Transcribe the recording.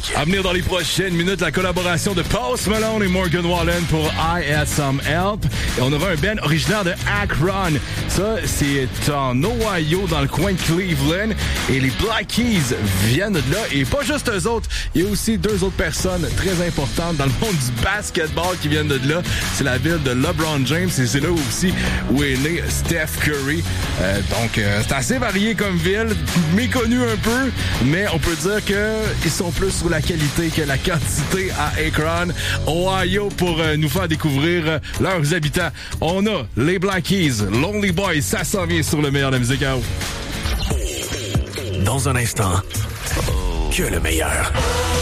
À venir dans les prochaines minutes, la collaboration de Post Malone et Morgan Wallen pour I Had Some Help. Et on aura un band originaire de Akron. Ça, c'est en Ohio, dans le coin de Cleveland. Et les Black Keys viennent de là. Et pas juste eux autres. Il y a aussi deux autres personnes très importantes dans le monde du basketball qui viennent de là. C'est la ville de LeBron James. Et c'est là aussi où est né Steph Curry. Donc, c'est assez varié comme ville. Méconnu un peu. Mais on peut dire qu'ils sont plus sur la qualité que la quantité à Akron, Ohio, pour nous faire découvrir leurs habitants. On a les Black Keys, Lonely Boys, ça s'en vient sur le meilleur de la musique. Dans un instant, que le meilleur.